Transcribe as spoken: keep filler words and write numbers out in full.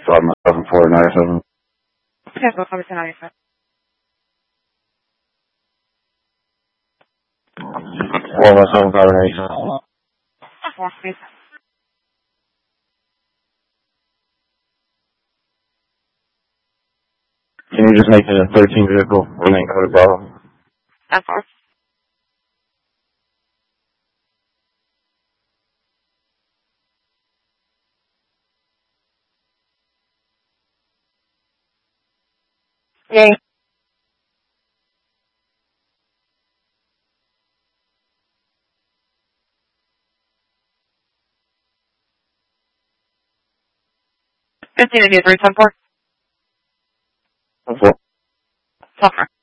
drive myself in Florida ninety-seven. Yeah, go five ninety-seven. Four one seven five ninety-seven. Four ninety-seven. Can you just make it a thirteen vehicle remain code Bravo? That's all. Yay. Fifteen to three ten four. Four. Software.